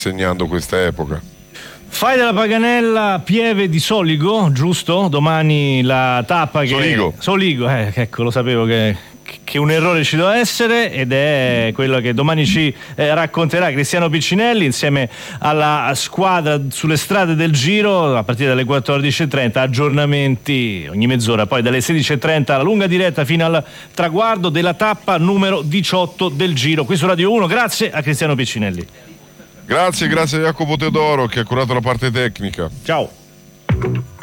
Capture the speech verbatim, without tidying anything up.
segnando questa epoca. Fai della Paganella Pieve di Soligo, giusto? Domani la tappa che... Soligo. Soligo, eh, ecco, lo sapevo che, che un errore ci doveva essere, ed è quello che domani ci eh, racconterà Cristiano Piccinelli insieme alla squadra sulle strade del Giro a partire dalle quattordici e trenta, aggiornamenti ogni mezz'ora, poi dalle sedici e trenta la lunga diretta fino al traguardo della tappa numero diciotto del Giro qui su Radio uno. Grazie a Cristiano Piccinelli. Grazie, grazie a Jacopo Teodoro che ha curato la parte tecnica. Ciao.